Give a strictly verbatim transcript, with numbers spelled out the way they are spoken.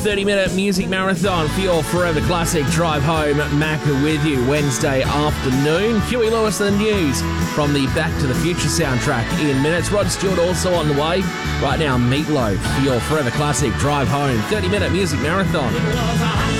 thirty-minute music marathon for your Forever Classic drive home. Macca with you Wednesday afternoon. Huey Lewis and the news from the Back to the Future soundtrack in minutes. Rod Stewart also on the way. Right now, Meatloaf for your Forever Classic drive home. thirty-minute music marathon.